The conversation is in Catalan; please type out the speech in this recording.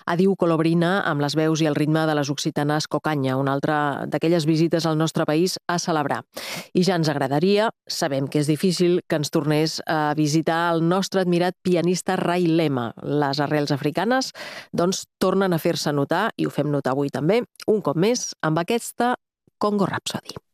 Adiu Colobrina, amb les veus i el ritme de les occitanes Cocanya, una altra d'aquelles visites al nostre país a celebrar. I ja ens agradaria, sabem que és difícil, que ens tornés a visitar el nostre admirat pianista Ray Lema. Les arrels africanes, doncs, tornen a fer-se notar, i ho fem notar avui també, un cop més, amb aquesta Congo Rhapsody.